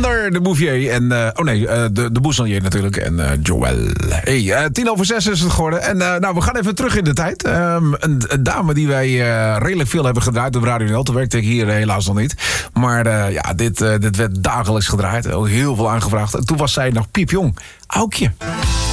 Sander de Bouvier en... de Boezelier natuurlijk. En Joël. Hey, 5:10 is het geworden. En we gaan even terug in de tijd. Een dame die wij redelijk veel hebben gedraaid op Radio NL. Toen werkte ik hier helaas nog niet. Maar dit werd dagelijks gedraaid. Heel veel aangevraagd. En toen was zij nog piepjong. Aukje.